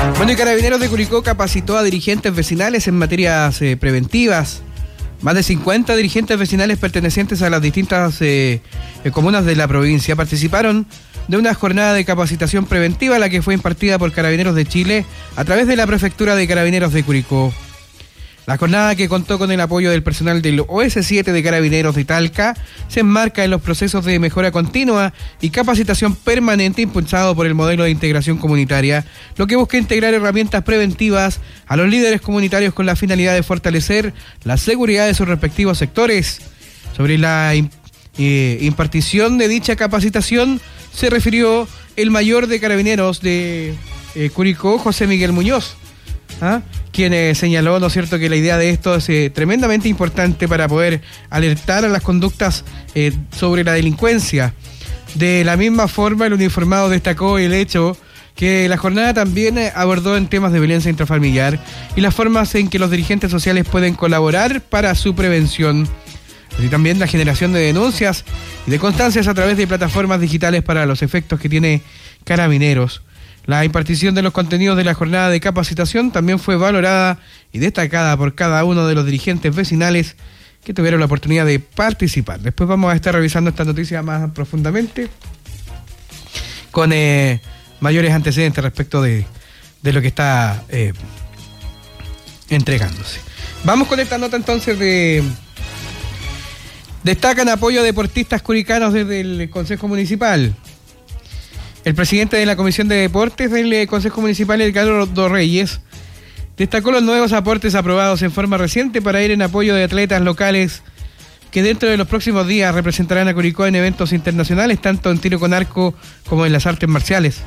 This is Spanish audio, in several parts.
Bueno, y Carabineros de Curicó capacitó a dirigentes vecinales en materias preventivas. Más de 50 dirigentes vecinales pertenecientes a las distintas comunas de la provincia participaron de una jornada de capacitación preventiva, la que fue impartida por Carabineros de Chile a través de la Prefectura de Carabineros de Curicó. La jornada, que contó con el apoyo del personal del OS7 de Carabineros de Talca, se enmarca en los procesos de mejora continua y capacitación permanente impulsado por el modelo de integración comunitaria, lo que busca integrar herramientas preventivas a los líderes comunitarios con la finalidad de fortalecer la seguridad de sus respectivos sectores. Sobre la impartición de dicha capacitación se refirió el mayor de Carabineros de Curicó, José Miguel Muñoz, quien señaló, ¿no es cierto?, que la idea de esto es tremendamente importante para poder alertar a las conductas sobre la delincuencia. De la misma forma, el uniformado destacó el hecho que la jornada también abordó en temas de violencia intrafamiliar y las formas en que los dirigentes sociales pueden colaborar para su prevención, así también la generación de denuncias y de constancias a través de plataformas digitales para los efectos que tiene Carabineros. La impartición de los contenidos de la jornada de capacitación también fue valorada y destacada por cada uno de los dirigentes vecinales que tuvieron la oportunidad de participar. Después vamos a estar revisando esta noticia más profundamente con mayores antecedentes respecto de lo que está entregándose. Vamos con esta nota entonces de... Destacan apoyo a deportistas curicanos desde el Consejo Municipal. El presidente de la Comisión de Deportes del Consejo Municipal, Edgardo Reyes, destacó los nuevos aportes aprobados en forma reciente para ir en apoyo de atletas locales que dentro de los próximos días representarán a Curicó en eventos internacionales, tanto en tiro con arco como en las artes marciales.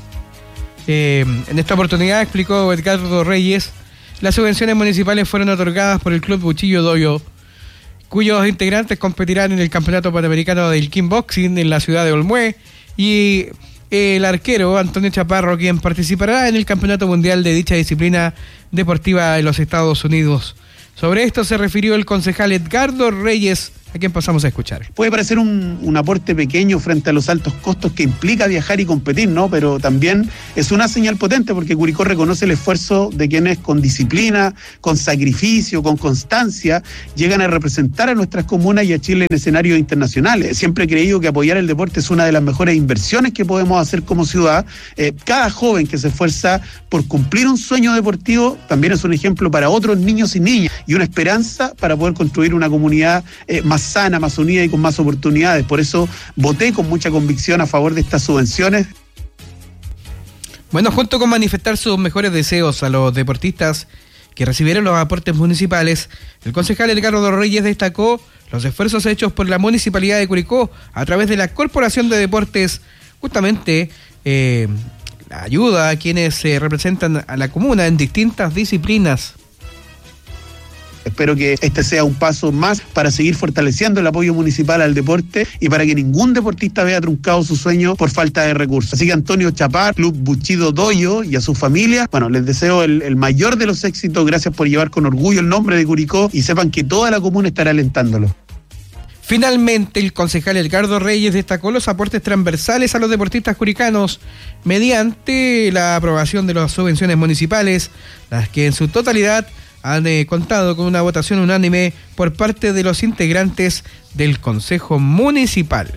En esta oportunidad, explicó Edgardo Reyes, las subvenciones municipales fueron otorgadas por el Club Cuchillo Doyo, cuyos integrantes competirán en el Campeonato Panamericano del Kickboxing en la ciudad de Olmué, y el arquero Antonio Chaparro, quien participará en el Campeonato Mundial de dicha disciplina deportiva en los Estados Unidos. Sobre esto se refirió el concejal Edgardo Reyes, a quien pasamos a escuchar. Puede parecer un aporte pequeño frente a los altos costos que implica viajar y competir, ¿no? Pero también es una señal potente porque Curicó reconoce el esfuerzo de quienes con disciplina, con sacrificio, con constancia, llegan a representar a nuestras comunas y a Chile en escenarios internacionales. Siempre he creído que apoyar el deporte es una de las mejores inversiones que podemos hacer como ciudad. Cada joven que se esfuerza por cumplir un sueño deportivo también es un ejemplo para otros niños y niñas y una esperanza para poder construir una comunidad más sana, más unida y con más oportunidades. Por eso voté con mucha convicción a favor de estas subvenciones. Bueno, junto con manifestar sus mejores deseos a los deportistas que recibieron los aportes municipales, el concejal Edgardo Reyes destacó los esfuerzos hechos por la Municipalidad de Curicó a través de la Corporación de Deportes, justamente la ayuda a quienes representan a la comuna en distintas disciplinas. Espero que este sea un paso más para seguir fortaleciendo el apoyo municipal al deporte y para que ningún deportista vea truncado su sueño por falta de recursos. Así que Antonio Chapar, Club Cuchillo Doyo y a su familia, bueno, les deseo el mayor de los éxitos. Gracias por llevar con orgullo el nombre de Curicó y sepan que toda la comuna estará alentándolo. Finalmente, el concejal Edgardo Reyes destacó los aportes transversales a los deportistas curicanos mediante la aprobación de las subvenciones municipales, las que en su totalidad han contado con una votación unánime por parte de los integrantes del Consejo Municipal.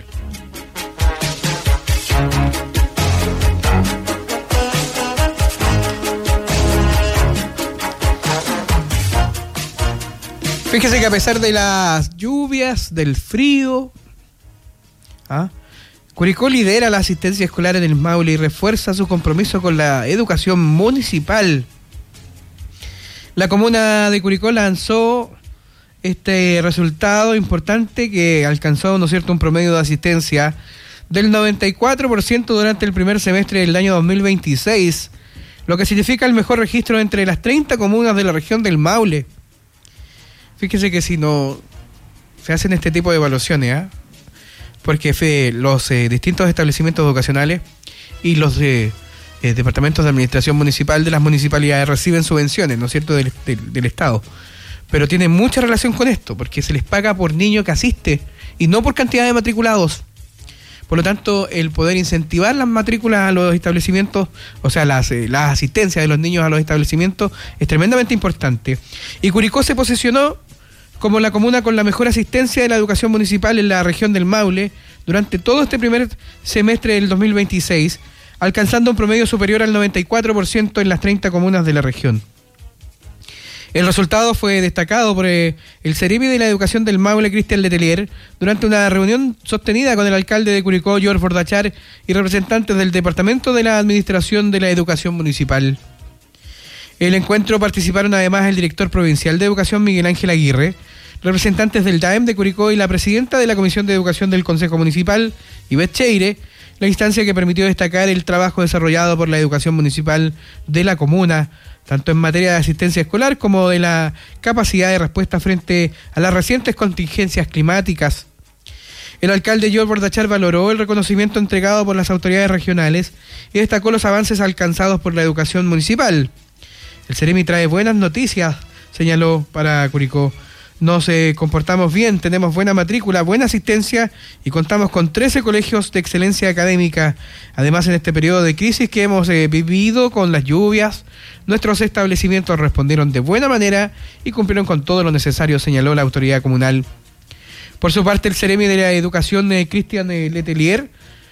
Fíjese que a pesar de las lluvias, del frío, Curicó lidera la asistencia escolar en el Maule y refuerza su compromiso con la educación municipal. La comuna de Curicó lanzó este resultado importante que alcanzó, ¿no es cierto?, un promedio de asistencia del 94% durante el primer semestre del año 2026, lo que significa el mejor registro entre las 30 comunas de la región del Maule. Fíjese que si no se hacen este tipo de evaluaciones, porque los distintos establecimientos educacionales y los departamentos de administración municipal de las municipalidades reciben subvenciones, ¿no es cierto?, del Estado. Pero tiene mucha relación con esto, porque se les paga por niño que asiste y no por cantidad de matriculados. Por lo tanto, el poder incentivar las matrículas a los establecimientos, o sea, las asistencias de los niños a los establecimientos, es tremendamente importante. Y Curicó se posicionó como la comuna con la mejor asistencia de la educación municipal en la región del Maule durante todo este primer semestre del 2026, alcanzando un promedio superior al 94% en las 30 comunas de la región. El resultado fue destacado por el Ceremi de la Educación del Maule, Cristian Letelier, durante una reunión sostenida con el alcalde de Curicó, George Bordachar, y representantes del Departamento de la Administración de la Educación Municipal. El encuentro participaron además el director provincial de Educación, Miguel Ángel Aguirre, representantes del DAEM de Curicó y la presidenta de la Comisión de Educación del Consejo Municipal, Ivette Cheire, la instancia que permitió destacar el trabajo desarrollado por la educación municipal de la comuna, tanto en materia de asistencia escolar como de la capacidad de respuesta frente a las recientes contingencias climáticas. El alcalde George Bordachar valoró el reconocimiento entregado por las autoridades regionales y destacó los avances alcanzados por la educación municipal. El Ceremi trae buenas noticias, señaló para Curicó. Nos comportamos bien, tenemos buena matrícula, buena asistencia y contamos con 13 colegios de excelencia académica. Además, en este periodo de crisis que hemos vivido con las lluvias, nuestros establecimientos respondieron de buena manera y cumplieron con todo lo necesario, señaló la autoridad comunal. Por su parte, el Ceremi de la Educación, Cristian Letelier,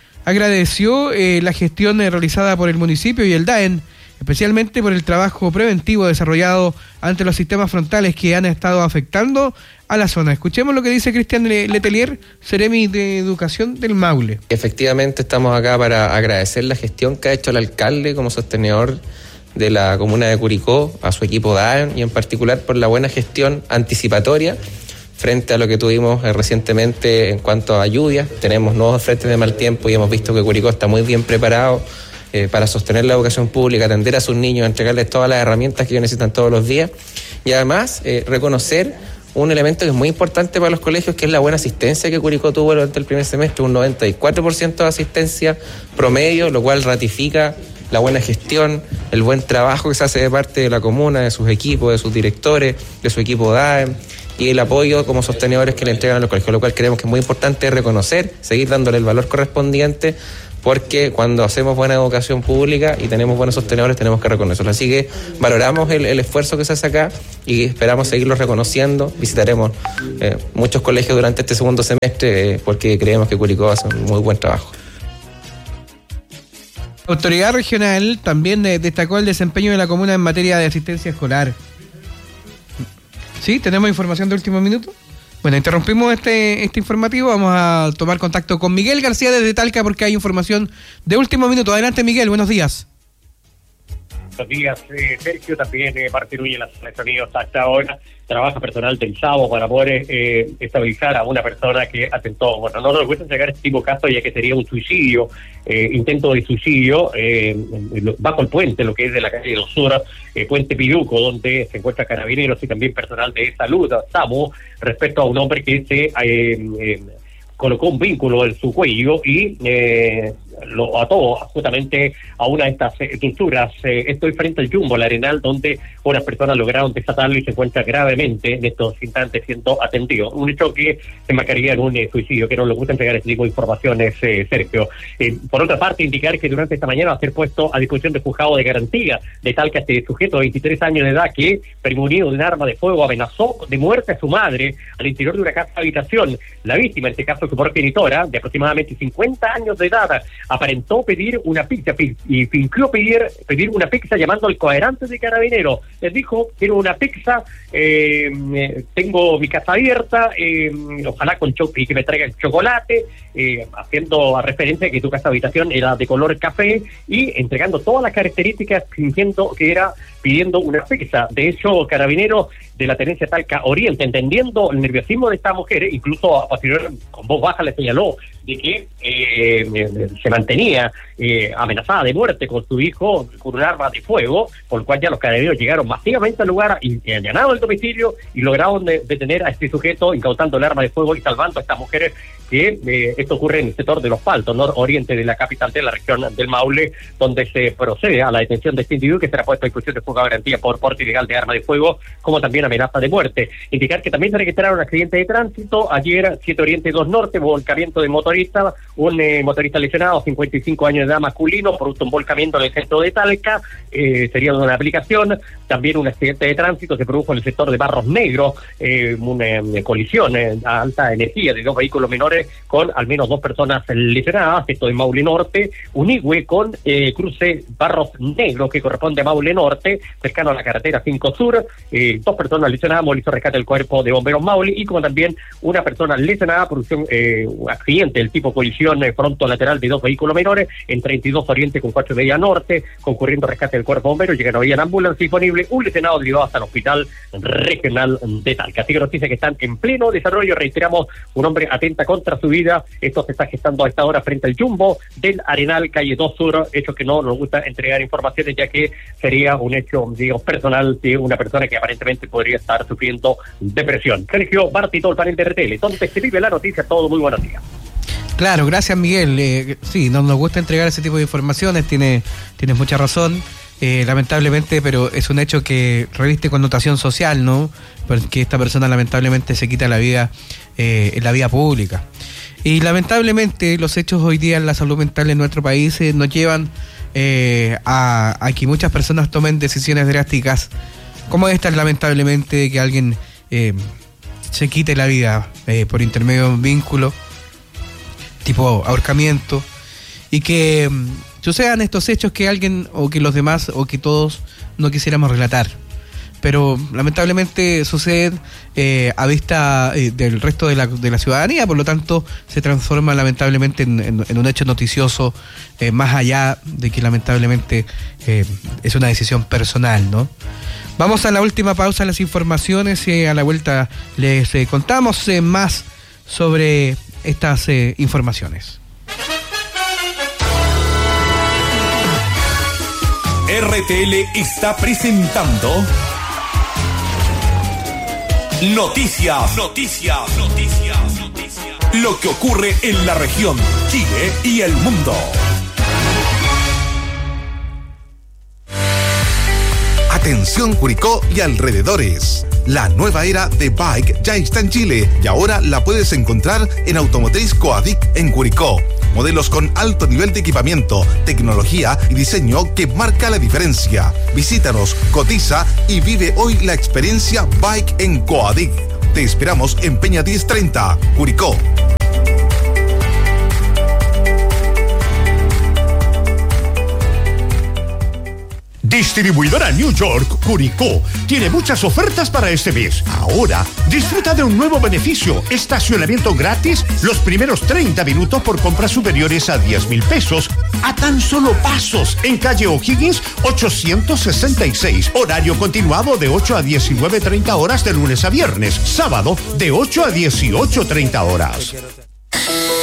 agradeció la gestión realizada por el municipio y el DAEN, especialmente por el trabajo preventivo desarrollado ante los sistemas frontales que han estado afectando a la zona. Escuchemos lo que dice Cristian Letelier, Ceremi de Educación del Maule. Efectivamente, estamos acá para agradecer la gestión que ha hecho el alcalde como sostenedor de la comuna de Curicó, a su equipo DAEM y en particular por la buena gestión anticipatoria frente a lo que tuvimos recientemente en cuanto a lluvias. Tenemos nuevos frentes de mal tiempo y hemos visto que Curicó está muy bien preparado para sostener la educación pública, atender a sus niños, entregarles todas las herramientas que ellos necesitan todos los días y además reconocer un elemento que es muy importante para los colegios, que es la buena asistencia que Curicó tuvo durante el primer semestre, un 94% de asistencia promedio, lo cual ratifica la buena gestión, el buen trabajo que se hace de parte de la comuna, de sus equipos, de sus directores, de su equipo DAEM y el apoyo como sostenedores que le entregan a los colegios, lo cual creemos que es muy importante reconocer, seguir dándole el valor correspondiente, porque cuando hacemos buena educación pública y tenemos buenos sostenedores tenemos que reconocerlo. Así que valoramos el esfuerzo que se hace acá y esperamos seguirlo reconociendo. Visitaremos muchos colegios durante este segundo semestre porque creemos que Curicó hace un muy buen trabajo. La autoridad regional también destacó el desempeño de la comuna en materia de asistencia escolar. ¿Sí? ¿Tenemos información de último minuto? Bueno, interrumpimos este informativo, vamos a tomar contacto con Miguel García desde Talca porque hay información de último minuto. Adelante, Miguel, buenos días. Buenos días, Sergio, también Martín Uña en las Estados Unidos hasta ahora. Trabaja personal del SAMO para poder estabilizar a una persona que atentó. Bueno, no nos gusta entregar este tipo de casos ya que sería un suicidio, intento de suicidio, bajo el puente, lo que es de la calle de los Sur, Puente Piruco, donde se encuentra carabineros y también personal de salud, SAMO, respecto a un hombre que se colocó un vínculo en su cuello y lo ató justamente a una de estas estructuras. Estoy frente al Jumbo, el Arenal, donde unas personas lograron desatarlo y se encuentra gravemente en estos instantes siendo atendido. Un hecho que se marcaría en un suicidio, que no le gusta entregar este tipo de informaciones, Sergio. Por otra parte, indicar que durante esta mañana va a ser puesto a disposición del juzgado de garantía de tal que este sujeto de 23 años de edad que, premonido de un arma de fuego, amenazó de muerte a su madre al interior de una casa habitación. La víctima, en este caso su progenitora, de aproximadamente 50 años de edad, aparentó pedir una pizza y fingió pedir una pizza llamando al cuadrante de Carabineros. Les dijo, quiero una pizza, tengo mi casa abierta, ojalá con y que me traigan chocolate, haciendo referencia a que tu casa habitación era de color café y entregando todas las características fingiendo que era pidiendo una pizza. De hecho, Carabineros de la Tenencia Talca Oriente, entendiendo el nerviosismo de esta mujer, incluso a posterior con voz baja le señaló de que se mantenía amenazada de muerte con su hijo con un arma de fuego, por lo cual ya los carabineros llegaron masivamente al lugar y allanaron el domicilio y lograron detener a este sujeto, incautando el arma de fuego y salvando a estas mujeres, que esto ocurre en el sector de Los Paltos, nororiente de la capital de la región del Maule, donde se procede a la detención de este individuo que será puesto a disposición de poca garantía por porte ilegal de arma de fuego, como también amenaza de muerte. Indicar que también se registraron un accidente de tránsito ayer, 7 Oriente 2 Norte, volcamiento de motorista, un motorista lesionado, 55 años de edad, masculino, por un volcamiento en el centro de Talca, sería una aplicación. También un accidente de tránsito se produjo en el sector de Barros Negros, una colisión a alta energía de 2 vehículos menores con al menos 2 personas lesionadas, esto en Maule Norte, Unigüe con cruce Barros Negros, que corresponde a Maule Norte, cercano a la carretera 5 Sur, 2 personas lesionadas, hizo rescate del cuerpo de bomberos Maule, y como también una persona lesionada por un accidente del tipo colisión fronto lateral de 2 vehículos menores en 32 Oriente con 4 Media Norte, concurriendo rescate del cuerpo de bomberos, ya que no había ambulancia disponible, un lesionado derivado hasta el hospital regional de Talca. Así que noticias que están en pleno desarrollo. Reiteramos, un hombre atenta contra su vida. Esto se está gestando a esta hora frente al Jumbo del Arenal, calle 2 Sur, hecho que no nos gusta entregar informaciones, ya que sería un hecho, digamos, personal de una persona que aparentemente podría estar sufriendo depresión. Sergio Barti, todo el panel de RTL, donde se vive la noticia. Todo muy buenos días. Claro, gracias Miguel. Sí, no nos gusta entregar ese tipo de informaciones, tienes mucha razón. Lamentablemente, pero es un hecho que reviste connotación social, ¿no? Porque esta persona lamentablemente se quita la vida en la vida pública. Y lamentablemente los hechos hoy día en la salud mental en nuestro país nos llevan a que muchas personas tomen decisiones drásticas, como esta, lamentablemente, que alguien se quite la vida por intermedio de un vínculo, tipo ahorcamiento, y que sucedan estos hechos que alguien o que los demás o que todos no quisiéramos relatar, pero lamentablemente suceden a vista del resto de la ciudadanía, por lo tanto se transforma lamentablemente en un hecho noticioso, más allá de que lamentablemente es una decisión personal, ¿no? Vamos a la última pausa, las informaciones, y a la vuelta les contamos más sobre estas informaciones. RTL está presentando Noticias. Lo que ocurre en la región, Chile y el mundo. Atención Curicó y alrededores. La nueva era de Bike ya está en Chile y ahora la puedes encontrar en Automotriz Coadic en Curicó. Modelos con alto nivel de equipamiento, tecnología y diseño que marca la diferencia. Visítanos, cotiza y vive hoy la experiencia Bike en Coadic. Te esperamos en Peña 1030, Curicó. Distribuidora New York, Curicó, tiene muchas ofertas para este mes. Ahora, disfruta de un nuevo beneficio: estacionamiento gratis los primeros 30 minutos por compras superiores a 10,000 pesos, a tan solo pasos, en calle O'Higgins 866. Horario continuado de 8 a 19:30 horas de lunes a viernes. Sábado de 8 a 18:30 horas.